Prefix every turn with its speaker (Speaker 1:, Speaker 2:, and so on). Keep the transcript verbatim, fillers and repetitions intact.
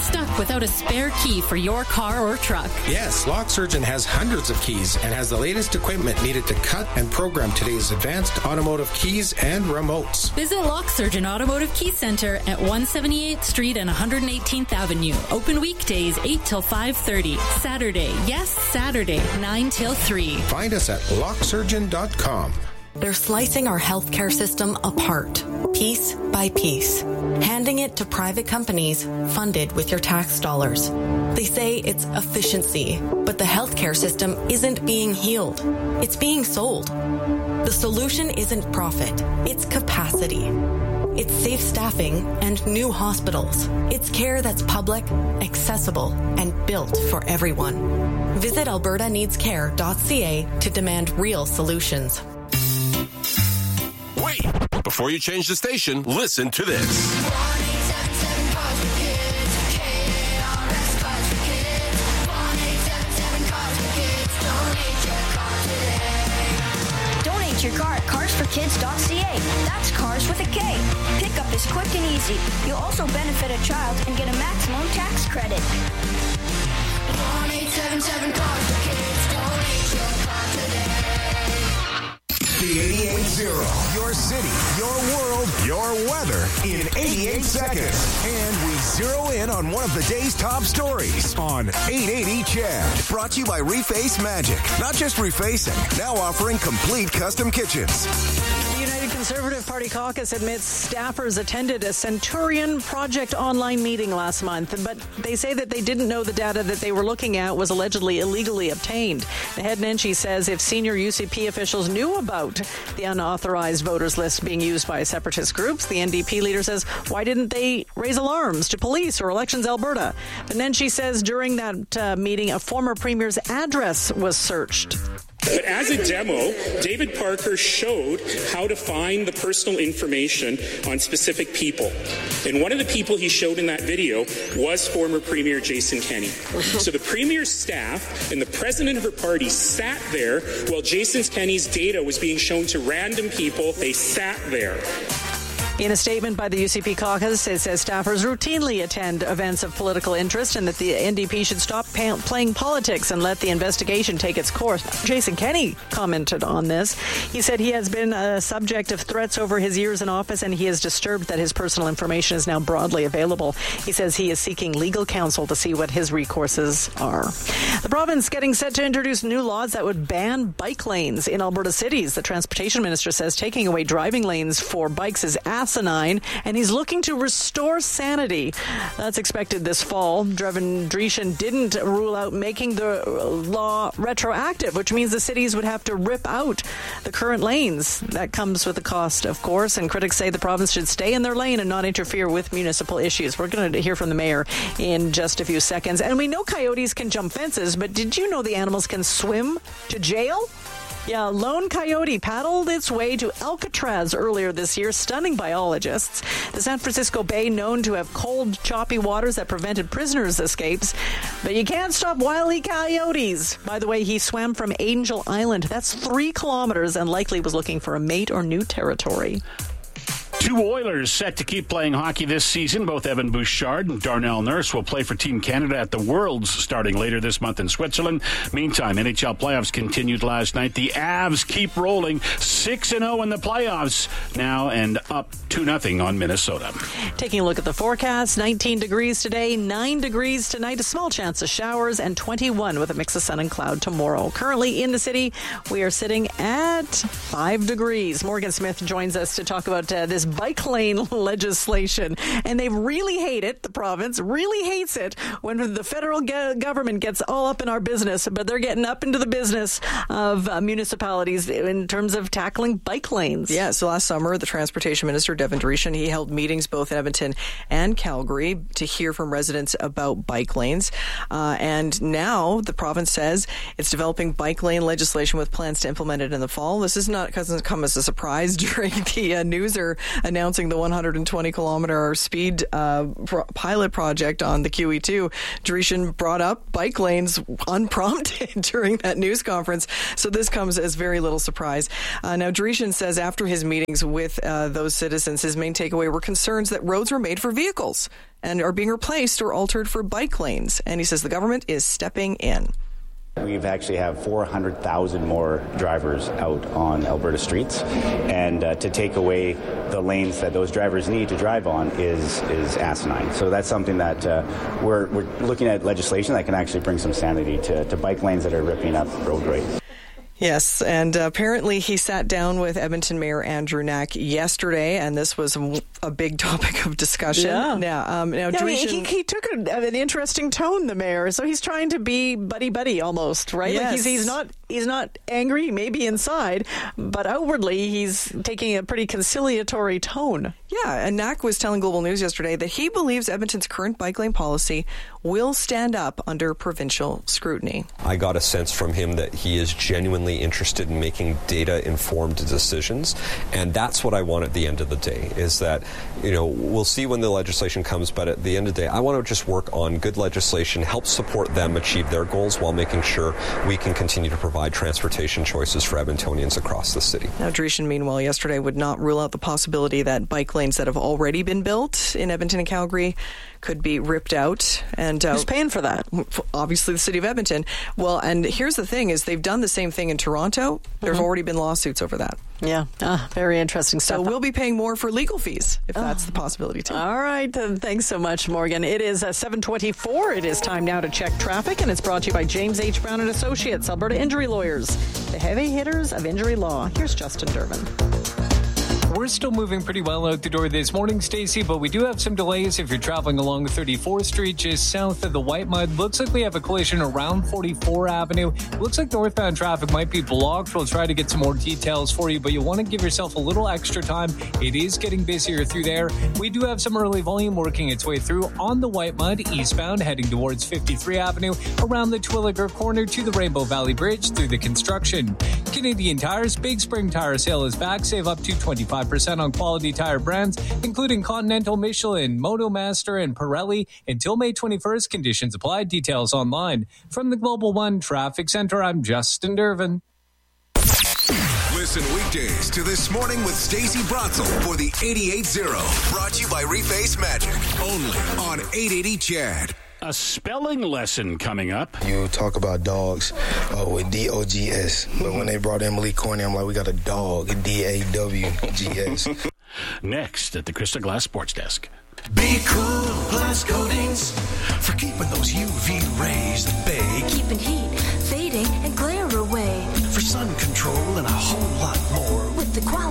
Speaker 1: stuck without a spare key for your car or truck?
Speaker 2: Yes, Lock Surgeon has hundreds of keys and has the latest equipment needed to cut and program today's advanced automotive keys and remotes.
Speaker 1: Visit Lock Surgeon Automotive Key Center at one seventy-eighth Street and one hundred eighteenth Avenue. Open weekdays eight till five thirty. Saturday, yes, Saturday, nine till three.
Speaker 2: Find us at lock surgeon dot com.
Speaker 3: They're slicing our healthcare system apart, piece by piece, handing it to private companies funded with your tax dollars. They say it's efficiency, but the healthcare system isn't being healed. It's being sold. The solution isn't profit, it's capacity. It's safe staffing and new hospitals. It's care that's public, accessible, and built for everyone. Visit alberta needs care dot c a to demand real solutions.
Speaker 4: Wait! Before you change the station, listen to this.
Speaker 5: Donate your car at cars for kids dot c a. That's cars with a K. Pickup is quick and easy. You'll also benefit a child and get a maximum tax credit. one eight seven seven cars for kids. Donate your car today.
Speaker 6: The eighty-eight zero. Your city, your world, your weather in eighty-eight seconds. And we zero in on one of the day's top stories on eight eighty C H E D. Brought to you by Reface Magic. Not just refacing, now offering complete custom kitchens.
Speaker 7: The United Conservative Party caucus admits staffers attended a Centurion Project online meeting last month, but they say that they didn't know the data that they were looking at was allegedly illegally obtained. The head Nenshi says if senior U C P officials knew about the unauthorized voters list being used by separatist groups, the N D P leader says, why didn't they raise alarms to police or Elections Alberta? But Nenshi says during that uh, meeting, a former premier's address was searched.
Speaker 8: But as a demo, David Parker showed how to find the personal information on specific people. And one of the people he showed in that video was former Premier Jason Kenney. So the Premier's staff and the president of her party sat there while Jason Kenney's data was being shown to random people. They sat there.
Speaker 7: In a statement by the U C P caucus, it says staffers routinely attend events of political interest and that the N D P should stop pa- playing politics and let the investigation take its course. Jason Kenney commented on this. He said he has been a subject of threats over his years in office and he is disturbed that his personal information is now broadly available. He says he is seeking legal counsel to see what his recourses are. The province getting set to introduce new laws that would ban bike lanes in Alberta cities. The transportation minister says taking away driving lanes for bikes is asinine, and he's looking to restore sanity. That's expected this fall. Drevin Dreeshen didn't rule out making the law retroactive, which means the cities would have to rip out the current lanes. That comes with a cost, of course, and critics say the province should stay in their lane and not interfere with municipal issues. We're going to hear from the mayor in just a few seconds. And we know coyotes can jump fences, but did you know the animals can swim to jail? Yeah, a lone coyote paddled its way to Alcatraz earlier this year, stunning biologists. The San Francisco Bay, known to have cold, choppy waters that prevented prisoners' escapes. But you can't stop wily coyotes. By the way, he swam from Angel Island. That's three kilometers and likely was looking for a mate or new territory.
Speaker 9: Two Oilers set to keep playing hockey this season. Both Evan Bouchard and Darnell Nurse will play for Team Canada at the Worlds starting later this month in Switzerland. Meantime, N H L playoffs continued last night. The Avs keep rolling six and oh in the playoffs now and up two nothing on Minnesota.
Speaker 7: Taking a look at the forecast, nineteen degrees today, nine degrees tonight, a small chance of showers, and twenty-one with a mix of sun and cloud tomorrow. Currently in the city, we are sitting at five degrees. Morgan Smith joins us to talk about uh, this bike lane legislation, and they really hate it. The province really hates it when the federal go- government gets all up in our business, but they're getting up into the business of uh, municipalities in terms of tackling bike lanes.
Speaker 10: Yeah, so last summer, the transportation minister, Devin Dreeshen, he held meetings both in Edmonton and Calgary to hear from residents about bike lanes. Uh, and now the province says it's developing bike lane legislation with plans to implement it in the fall. This is not doesn't come as a surprise during the uh, news or announcing the one hundred twenty kilometer speed uh, pro- pilot project on the Q E two. Dreeshen brought up bike lanes unprompted during that news conference, so this comes as very little surprise. Uh, now, Dreeshen says after his meetings with uh, those citizens, his main takeaway were concerns that roads were made for vehicles and are being replaced or altered for bike lanes. And he says the government is stepping in.
Speaker 11: We've actually have four hundred thousand more drivers out on Alberta streets, and uh, to take away the lanes that those drivers need to drive on is is asinine. So that's something that uh, we're we're looking at legislation that can actually bring some sanity to, to bike lanes that are ripping up roadways.
Speaker 10: Yes, and uh, apparently he sat down with Edmonton Mayor Andrew Knack yesterday, and this was a big topic of discussion.
Speaker 7: Yeah.
Speaker 10: Now, um, now
Speaker 7: yeah, I mean,
Speaker 10: Dreeshen,
Speaker 7: he, he took a, an interesting tone, the mayor. So he's trying to be buddy-buddy almost, right?
Speaker 10: Yes.
Speaker 7: Like he's, he's not he's not angry, maybe inside, but outwardly he's taking a pretty conciliatory tone.
Speaker 10: Yeah, and Knack was telling Global News yesterday that he believes Edmonton's current bike lane policy will stand up under provincial scrutiny.
Speaker 12: I got a sense from him that he is genuinely interested in making data-informed decisions, and that's what I want at the end of the day, is that, you know, we'll see when the legislation comes, but at the end of the day, I want to just work on good legislation, help support them achieve their goals while making sure we can continue to provide transportation choices for Edmontonians across the city.
Speaker 10: Now, Dreeshen, meanwhile, yesterday would not rule out the possibility that bike lanes that have already been built in Edmonton and Calgary could be ripped out. And uh,
Speaker 7: who's paying for that?
Speaker 10: Obviously, the city of Edmonton. Well, and here's the thing: is they've done the same thing in Toronto. There have mm-hmm. already been lawsuits over that.
Speaker 7: Yeah, ah, very interesting stuff.
Speaker 10: So we'll be paying more for legal fees if oh. that's the possibility too.
Speaker 7: All right, then, thanks so much, Morgan. It is uh, seven twenty-four. It is time now to check traffic, and it's brought to you by James H. Brown and Associates, Alberta Injury Lawyers, the heavy hitters of injury law. Here's Justin Durbin.
Speaker 13: We're still moving pretty well out the door this morning, Stacey, but we do have some delays if you're traveling along thirty-fourth Street, just south of the White Mud. Looks like we have a collision around forty-four Avenue. Looks like northbound traffic might be blocked. We'll try to get some more details for you, but you'll want to give yourself a little extra time. It is getting busier through there. We do have some early volume working its way through on the White Mud, eastbound, heading towards fifty-three Avenue, around the Twilliger corner to the Rainbow Valley Bridge through the construction. Canadian Tire's Big Spring Tire Sale is back. Save up to twenty-five percent on quality tire brands, including Continental, Michelin, Motomaster, and Pirelli. Until May twenty-first, conditions apply. Details online. From the Global One Traffic Center, I'm Justin Durbin.
Speaker 6: Listen weekdays to This Morning with Stacey Bratzel for the eighty-eight zero. Brought to you by Reface Magic. Only on eight eighty C H A D.
Speaker 9: A spelling lesson coming up.
Speaker 14: You talk about dogs uh, with D O G S, but when they brought Emily Corney, I'm like, we got a dog, D A W G S.
Speaker 9: Next at the Crystal Glass Sports Desk.
Speaker 15: Be cool, glass coatings for keeping those U V rays at bay.
Speaker 16: Keeping heat, fading, and glare away.
Speaker 15: For sun control and a whole lot more.
Speaker 16: With the quality